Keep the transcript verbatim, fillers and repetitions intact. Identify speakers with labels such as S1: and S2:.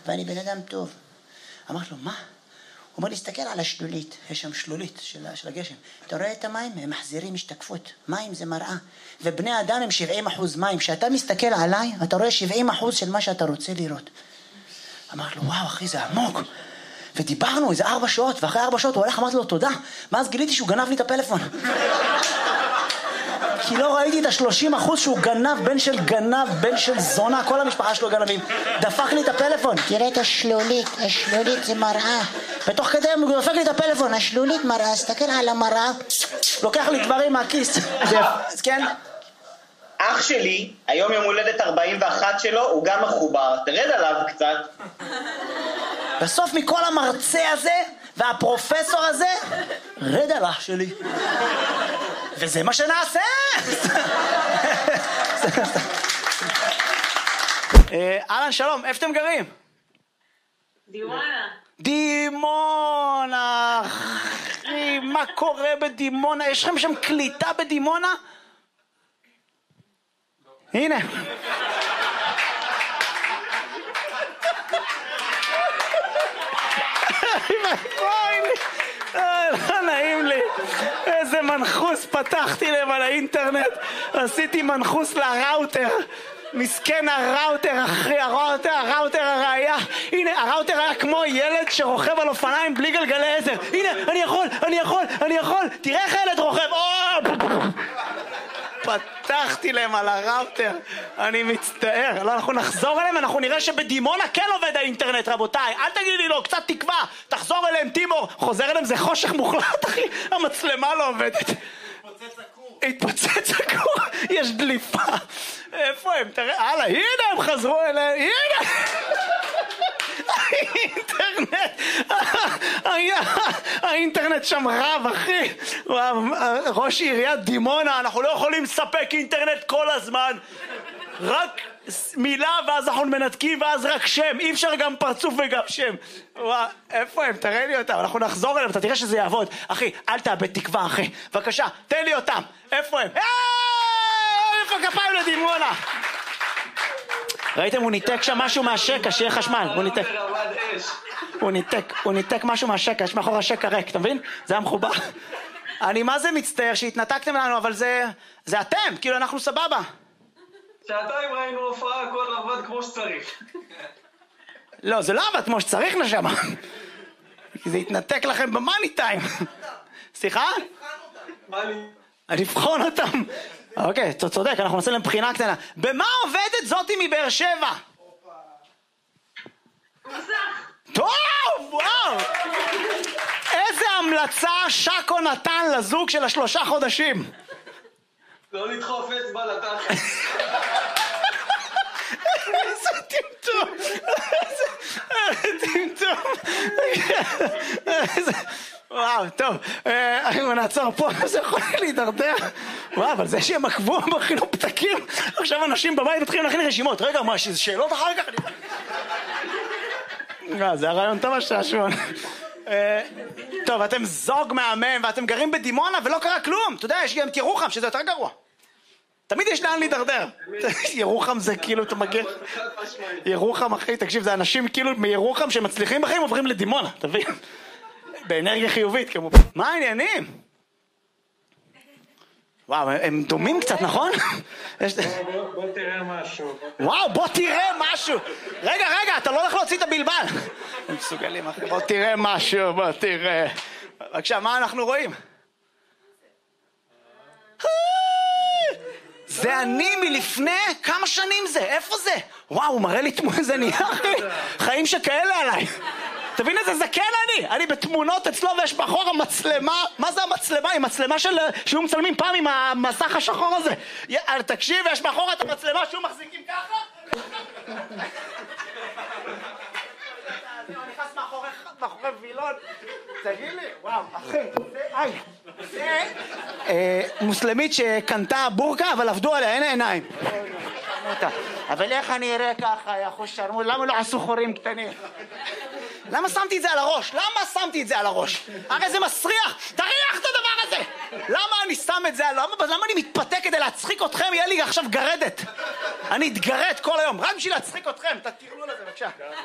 S1: ואני בן אדם טוב. אמרתי לו, מה? הוא אומר לי, תסתכל על השלולית, יש שם שלולית של, של הגשם. אתה רואה את המים? הם מחזירים השתקפות. מים זה מראה. ובני אדם הם שבעים אחוז מים. כשאתה מסתכל עליי, אתה רואה שבעים אחוז של מה שאתה רוצה לראות. אמרתי לו, וואו אחי, זה עמוק. ודיברנו איזה ארבע שעות, ואחרי ארבע שעות הוא הולך, אמרתי לו תודה. ואז גיליתי שהוא גנב לי את הפלאפון. כי לא ראיתי את השלושים אחוז שהוא גנב, בן של גנב, בן של זונה, כל המשפחה שלו גנבים. דפק לי את הפלאפון. תראה את השלולית, השלולית זה מראה. בתוך כדי הוא דפק לי את הפלאפון, השלולית מראה, הסתכל על המראה, לוקח לי דברים מהכיס. אז כן.
S2: אח שלי, היום יום הולדת ארבעים ואחת שלו, הוא גם מחובר. תרד עליו קצת.
S1: בסוף מכל המרצה הזה והפרופסור הזה, רד על אח שלי. וזה מה שנעשה. אהלן, שלום, איפה אתם גרים?
S3: דימונה.
S1: דימונה, אחי, מה קורה בדימונה? יש לכם שם קליטה בדימונה? הנה. לא נעים לי, איזה מנחוס פתחתי להם על האינטרנט, עשיתי מנחוס לראוטר, מסכן הראוטר, אחי, הראוטר, הראוטר הראיה, הנה, הראוטר היה כמו ילד שרוכב על אופניים בלי גלגלי עזר, הנה, אני יכול, אני יכול, אני יכול, תראה איך הילד רוכב, פתחתי להם על הראוטר, אני מצטער, לא, אנחנו נחזור אליהם, אנחנו נראה שבדימונה כן עובד האינטרנט, רבותיי, אל תגידי לו, קצת תקווה, תחזור אליהם, טימור, חוזר אליהם, זה חושך מוחלט, אחי, המצלמה לא עובדת. התפוצץ הכור. התפוצץ הכור, יש דליפה. איפה הם? תראה, הלאה, הנה הם חזרו אליהם, הנה! האינטרנט, האינטרנט שם רב, אחי. ראש עיריית דימונה, אנחנו לא יכולים לספק אינטרנט כל הזמן. רק מילה ואז אנחנו מנתקים ואז רק שם. אי אפשר גם פרצוף וגם שם. וואו, איפה הם? תראה לי אותם. אנחנו נחזור אליהם, אתה תראה שזה יעבוד. אחי, אל תאבד תקווה, אחי. בבקשה, תן לי אותם. איפה הם? איפה כפיים לדימונה? ראיתם, הוא ניתק שם משהו מהשקע, שיהיה חשמל, הוא ניתק. הוא ניתק, הוא ניתק משהו מהשקע, יש מאחור השקע ריק, אתה מבין? זה היה מחובר. אני מה זה מצטער שהתנתקתם לנו, אבל זה, זה אתם, כאילו אנחנו סבבה.
S4: שעתיים ראינו הופעה, הכל עבד כמו שצריך.
S1: לא, זה לא עבד כמו שצריך נשמה. כי זה התנתק לכם במאני טיים. סליחה? לבחון אותם. אוקיי, אתה צודק, אנחנו נעשה להם בחינה קטנה. במה עובדת זאתי מבאר שבע? טוב, וואו! איזה המלצה שקו נתן לזוג של השלושה חודשים?
S4: לא לדחוף אצבע לתחת.
S1: איזה טמטום! איזה טמטום! וואו, טוב, אנחנו נעצור פה, זה יכול להידרדר. וואו, אבל זה שהם עקבו בחינוך פתקים, עכשיו אנשים בבית מתחילים להכין רשימות. רגע, מה, שזה שאלות אחר כך? זה הרעיון טוב השעשון. טוב, אתם זוג מהמם ואתם גרים בדימונה ולא קרה כלום. אתה יודע, יש גם את ירוחם שזה יותר גרוע. תמיד יש לאן להידרדר. ירוחם זה כאילו, אתה מגיע... ירוחם, אחי, תקשיב, זה אנשים כאילו מירוחם שמצליחים בחיים עוברים לדימונה, תבין? באנרגיה חיובית כמובן. מה העניינים? וואו, הם דומים קצת, נכון?
S4: בוא תראה משהו.
S1: וואו, בוא תראה משהו. רגע, רגע, אתה לא הולך להוציא את הבלבל. הם מסוגלים, אחי. בוא תראה משהו, בוא תראה. בבקשה, מה אנחנו רואים? זה אני מלפני כמה שנים זה? איפה זה? וואו, הוא מראה לי תמונה, זה נהיה, אחי. חיים שכאלה עליי. תבין איזה זקן אני, אני בתמונות אצלו ויש מאחור המצלמה, מה זה המצלמה? היא מצלמה של, שהוא מצלמים פעם עם המסך השחור הזה. תקשיב, יש מאחור את המצלמה שהוא מחזיקים ככה? אני נכנס מאחורי וילון, תגיד לי, וואו, אחי, זה מוסלמית שקנתה בורקה אבל עבדו עליה, אין עיניים. אבל איך אני אראה ככה, יא חוש שרמוט, למה לא עשו חורים קטנים? למה שמתי את זה על הראש? למה שמתי את זה על הראש? הרי זה מסריח, תריח את הדבר הזה! למה אני שם את זה? למה, למה אני מתפתה כדי להצחיק אתכם? יהיה לי עכשיו גרדת. אני אתגרד כל היום, רק בשביל להצחיק אתכם, תתראו לזה בבקשה.